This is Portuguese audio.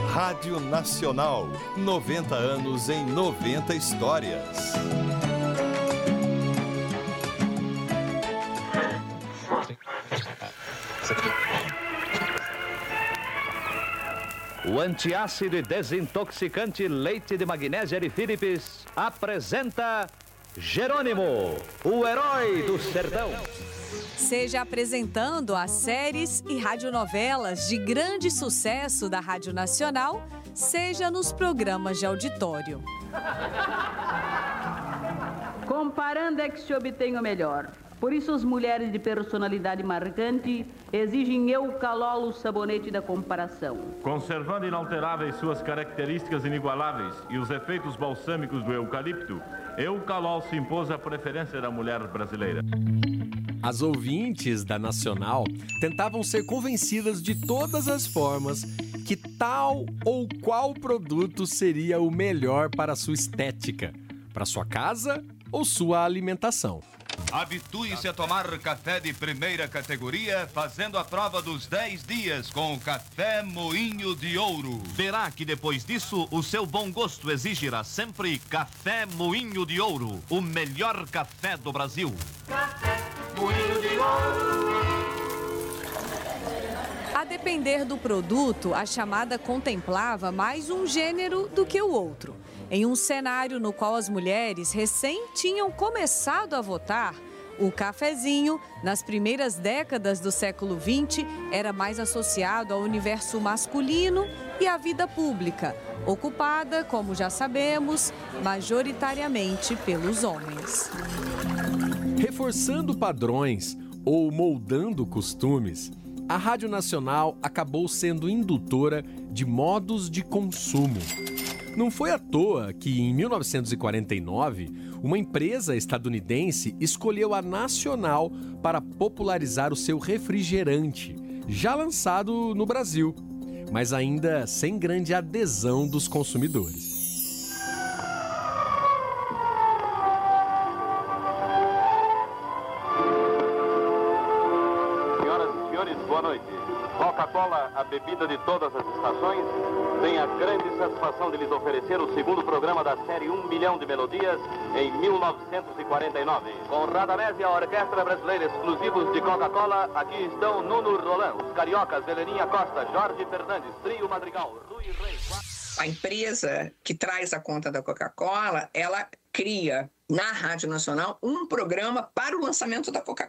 Rádio Nacional, 90 anos em 90 histórias. O antiácido e desintoxicante leite de magnésia de Philips apresenta Jerônimo, o herói do sertão. Seja apresentando as séries e radionovelas de grande sucesso da Rádio Nacional, seja nos programas de auditório. Comparando é que se obtém o melhor. Por isso, as mulheres de personalidade marcante exigem Eucalol, o sabonete da comparação. Conservando inalteráveis suas características inigualáveis e os efeitos balsâmicos do eucalipto, Eucalol se impôs à preferência da mulher brasileira. As ouvintes da Nacional tentavam ser convencidas de todas as formas que tal ou qual produto seria o melhor para sua estética, para sua casa ou sua alimentação. Habitue-se a tomar café de primeira categoria, fazendo a prova dos 10 dias com o Café Moinho de Ouro. Verá que depois disso, o seu bom gosto exigirá sempre Café Moinho de Ouro, o melhor café do Brasil. Café Moinho de Ouro. A depender do produto, a chamada contemplava mais um gênero do que o outro. Em um cenário no qual as mulheres recém tinham começado a votar, o cafezinho, nas primeiras décadas do século XX, era mais associado ao universo masculino e à vida pública, ocupada, como já sabemos, majoritariamente pelos homens. Reforçando padrões ou moldando costumes, a Rádio Nacional acabou sendo indutora de modos de consumo. Não foi à toa que, em 1949, uma empresa estadunidense escolheu a Nacional para popularizar o seu refrigerante, já lançado no Brasil, mas ainda sem grande adesão dos consumidores. Senhoras e senhores, boa noite. Coca-Cola, a bebida de todas as estações, tem a grande satisfação de lhes oferecer o segundo programa da série 1 Milhão de Melodias em 1949. Com Radamés e a Orquestra Brasileira exclusivos de Coca-Cola, aqui estão Nuno Roland, os cariocas Heleninha Costa, Jorge Fernandes, Trio Madrigal, Rui Reis. A empresa que traz a conta da Coca-Cola, ela cria na Rádio Nacional um programa para o lançamento da Coca-Cola.